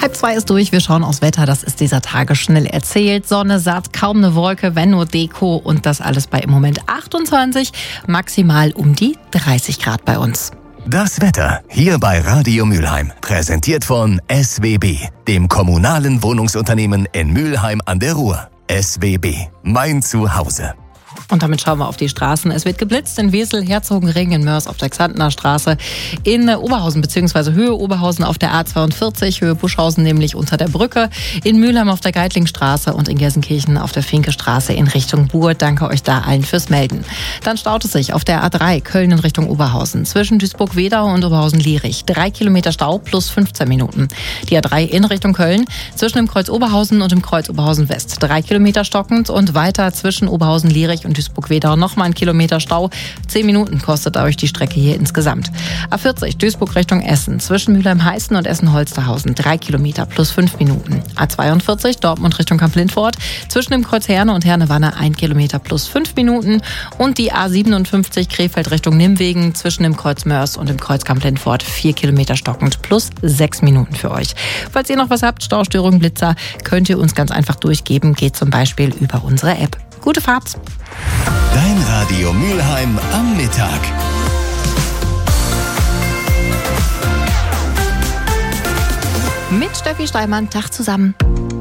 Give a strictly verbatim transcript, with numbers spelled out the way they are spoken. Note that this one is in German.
Halb zwei ist durch, wir schauen aufs Wetter, das ist dieser Tage schnell erzählt. Sonne satt, kaum eine Wolke, wenn nur Deko und das alles bei im Moment achtundzwanzig, maximal um die dreißig Grad bei uns. Das Wetter hier bei Radio Mülheim, präsentiert von S W B, dem kommunalen Wohnungsunternehmen in Mülheim an der Ruhr. S W B, mein Zuhause. Und damit schauen wir auf die Straßen. Es wird geblitzt in Wesel, Herzogenring, in Mörs auf der Xantener Straße, in Oberhausen bzw. Höhe Oberhausen auf der A zweiundvierzig, Höhe Buschhausen nämlich unter der Brücke, in Mülheim auf der Geitlingstraße und in Gelsenkirchen auf der Finkestraße in Richtung Buhr. Danke euch da allen fürs Melden. Dann staut es sich auf der A drei Köln in Richtung Oberhausen zwischen Duisburg-Wedau und Oberhausen-Lierich. Drei Kilometer Stau plus fünfzehn Minuten. Die A drei in Richtung Köln zwischen dem Kreuz Oberhausen und dem Kreuz Oberhausen West. Drei Kilometer stockend und weiter zwischen Oberhausen-Lierich und Duisburg-Wedau nochmal ein Kilometer Stau. Zehn Minuten kostet euch die Strecke hier insgesamt. A vierzig Duisburg Richtung Essen zwischen Mülheim-Heißen und Essen-Holsterhausen. Drei Kilometer plus fünf Minuten. A zweiundvierzig Dortmund Richtung Kamp-Lindfort zwischen dem Kreuz Herne und Herne-Wanne ein Kilometer plus fünf Minuten. Und die A siebenundfünfzig Krefeld Richtung Nimwegen zwischen dem Kreuz Mörs und dem Kreuz Kamp-Lindfort. Vier Kilometer stockend plus sechs Minuten für euch. Falls ihr noch was habt, Staustörungen, Blitzer, könnt ihr uns ganz einfach durchgeben. Geht zum Beispiel über unsere App. Gute Fahrt! Dein Radio Mülheim am Mittag. Mit Steffi Steinmann, Tag zusammen.